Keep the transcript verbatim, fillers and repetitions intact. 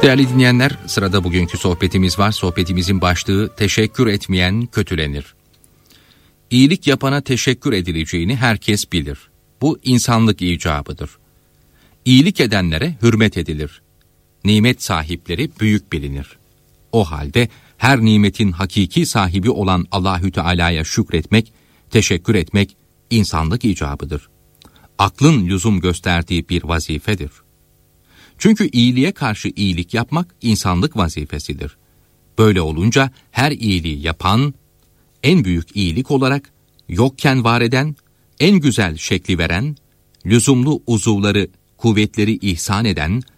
Değerli dinleyenler, sırada bugünkü sohbetimiz var. Sohbetimizin başlığı teşekkür etmeyen kötülenir. İyilik yapana teşekkür edileceğini herkes bilir. Bu insanlık icabıdır. İyilik edenlere hürmet edilir. Nimet sahipleri büyük bilinir. O halde her nimetin hakiki sahibi olan Allahü Teala'ya şükretmek, teşekkür etmek insanlık icabıdır. Aklın lüzum gösterdiği bir vazifedir. Çünkü iyiliğe karşı iyilik yapmak insanlık vazifesidir. Böyle olunca her iyiliği yapan, en büyük iyilik olarak yokken var eden, en güzel şekli veren, lüzumlu uzuvları, kuvvetleri ihsan eden,